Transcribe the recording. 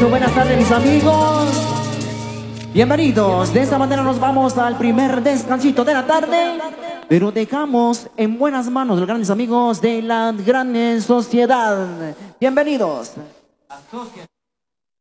buenas tardes, mis amigos. Bienvenidos. De esta manera nos vamos al primer descansito de la tarde, pero dejamos en buenas manos los grandes amigos de la gran sociedad. Bienvenidos.